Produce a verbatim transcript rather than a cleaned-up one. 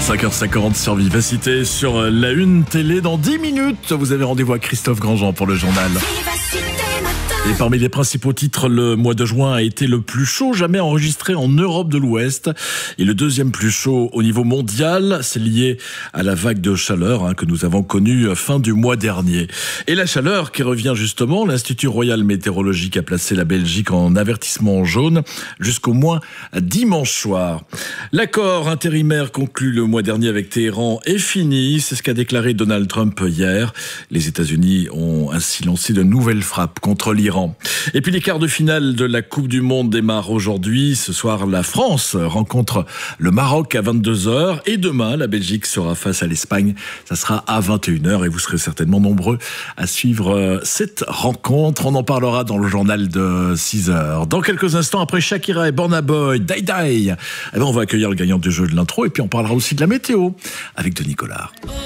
cinq heures cinquante sur Vivacité, sur la Une télé. Dans dix minutes, vous avez rendez-vous à Christophe Grandjean pour le journal. Et parmi les principaux titres, le mois de juin a été le plus chaud jamais enregistré en Europe de l'Ouest. Et le deuxième plus chaud au niveau mondial, c'est lié à la vague de chaleur hein, que nous avons connue fin du mois dernier. Et la chaleur qui revient justement, l'Institut Royal Météorologique a placé la Belgique en avertissement jaune jusqu'au moins dimanche soir. L'accord intérimaire conclu le mois dernier avec Téhéran est fini, c'est ce qu'a déclaré Donald Trump hier. Les États-Unis ont ainsi lancé de nouvelles frappes contre l'Iran. Et puis les quarts de finale de la Coupe du Monde démarrent aujourd'hui. Ce soir, la France rencontre le Maroc à vingt-deux heures et demain, la Belgique sera face à l'Espagne. Ça sera à vingt et une heures et vous serez certainement nombreux à suivre cette rencontre. On en parlera dans le journal de six heures. Dans quelques instants, après Shakira et Burna Boy, Die Die, eh ben on va accueillir le gagnant du jeu de l'intro et puis on parlera aussi de la météo avec Denis Collard.